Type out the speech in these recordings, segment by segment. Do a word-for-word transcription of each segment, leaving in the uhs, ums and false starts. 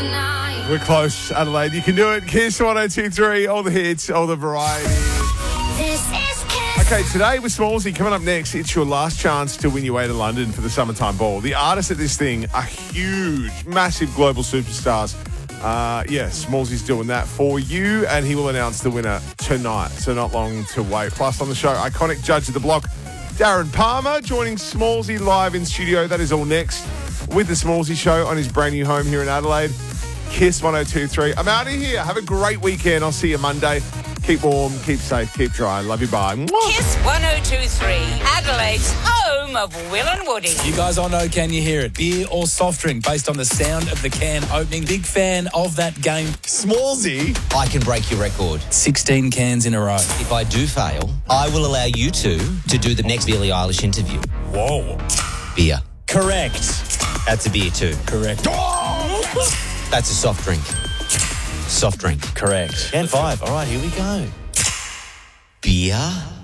tonight. We're close, Adelaide. You can do it. Kiss one oh two three, all the hits, all the variety. This is Kiss. Okay, today with Smallsy, coming up next, it's your last chance to win your way to London for the Summertime Ball. The artists at this thing are huge, massive global superstars. Uh, yeah, Smallsy's doing that for you, and he will announce the winner tonight, so not long to wait. Plus on the show, iconic judge of the block, Darren Palmer, joining Smallsy live in studio. That is all next with the Smallsy Show on his brand new home here in Adelaide. Kiss one oh two three. I'm out of here. Have a great weekend. I'll see you Monday. Keep warm, keep safe, keep dry. Love you, bye. Mwah. Kiss one oh two three, Adelaide's home of Will and Woody. You guys all know Can You Hear It? Beer or soft drink based on the sound of the can opening. Big fan of that game. Smallsy. I can break your record. sixteen cans in a row. If I do fail, I will allow you two to do the next Billie Eilish interview. Whoa. Beer. Correct. That's a beer too. Correct. That's a soft drink. Soft drink. Correct. And five. All right, here we go. Beer.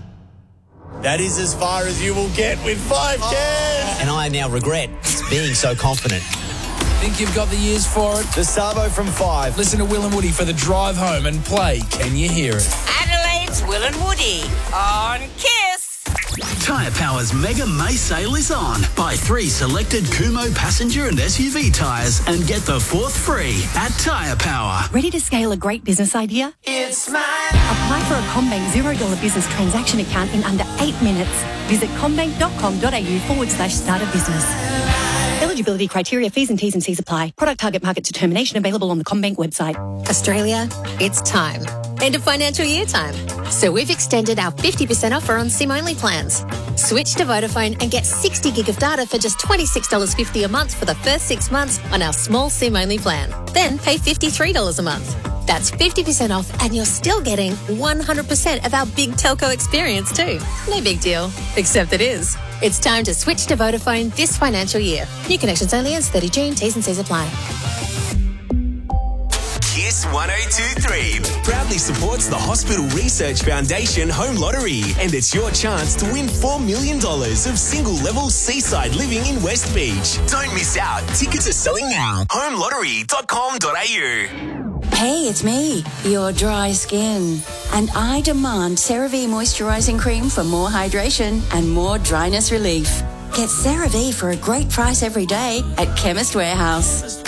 That is as far as you will get with five cans. And I now regret being so confident. Think you've got the years for it? The Sabo from five. Listen to Will and Woody for the drive home and play Can You Hear It? Adelaide's Will and Woody on Kiss. Tyre Power's Mega May sale is on. Buy three selected Kumo passenger and S U V tyres and get the fourth free at Tyre Power. Ready to scale a great business idea? It's mine. Apply for a CommBank zero dollar business transaction account in under eight minutes. Visit commbank.com.au forward slash start a business. Eligibility criteria, fees and T's and C's apply. Product target market determination available on the CommBank website. Australia, it's time. End of financial year time. So we've extended our fifty percent offer on SIM-only plans. Switch to Vodafone and get sixty gig of data for just twenty-six dollars fifty a month for the first six months on our small SIM-only plan. Then pay fifty-three dollars a month. That's fifty percent off and you're still getting one hundred percent of our big telco experience too. No big deal, except it is. It's time to switch to Vodafone this financial year. New connections only ends thirtieth of June. T's and C's apply. Kiss one oh two three proudly supports the Hospital Research Foundation Home Lottery, and it's your chance to win four million dollars of single-level seaside living in West Beach. Don't miss out. Tickets are selling now. home lottery dot com dot a u. Hey, it's me, your dry skin. And I demand CeraVe Moisturising Cream for more hydration and more dryness relief. Get CeraVe for a great price every day at Chemist Warehouse.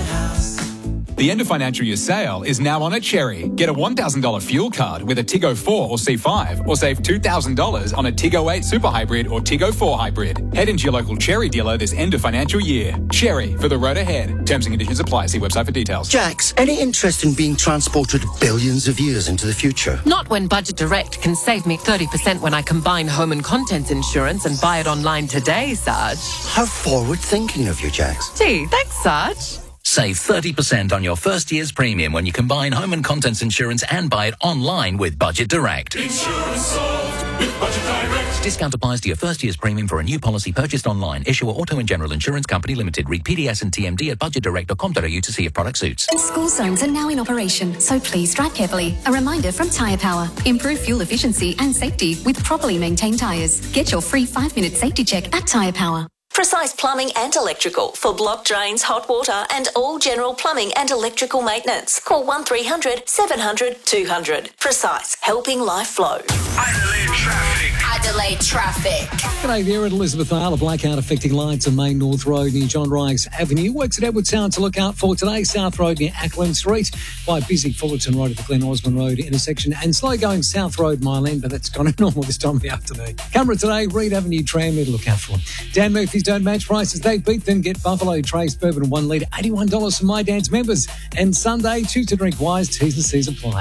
The end of financial year sale is now on at Cherry. Get a one thousand dollars fuel card with a Tiggo four or C five, or save two thousand dollars on a Tiggo eight Super Hybrid or Tiggo four Hybrid. Head into your local Cherry dealer this end of financial year. Cherry, for the road ahead. Terms and conditions apply. See website for details. Jax, any interest in being transported billions of years into the future? Not when Budget Direct can save me thirty percent when I combine home and contents insurance and buy it online today, Sarge. How forward-thinking of you, Jax. Gee, thanks, Sarge. Save thirty percent on your first year's premium when you combine home and contents insurance and buy it online with Budget Direct. Insurance solved with Budget Direct. Discount applies to your first year's premium for a new policy purchased online. Issuer Auto and General Insurance Company Limited. Read P D S and T M D at budget direct dot com dot a u to see if product suits. School zones are now in operation, so please drive carefully. A reminder from Tyre Power. Improve fuel efficiency and safety with properly maintained tyres. Get your free five-minute safety check at Tyre Power. Precise Plumbing and Electrical for block drains, hot water and all general plumbing and electrical maintenance. Call one three hundred seven hundred two hundred. Precise, helping life flow. Adelaide traffic. Adelaide traffic. G'day there at Elizabeth Isle. A blackout affecting lights on Main North Road near John Rykes Avenue. Works at Edward Sound to look out for today. South Road near Ackland Street. Quite busy Fullerton Road at the Glen Osmond Road intersection. And slow going South Road Mile End, but that's kind of normal this time of the afternoon. Camera today, Reed Avenue tram to look out for. Dan Murphy's Don't Match prices. They beat them. Get Buffalo Trace Bourbon one litre, eighty-one dollars for My Dance members. And Sunday, choose to drink wise. T's and C's apply.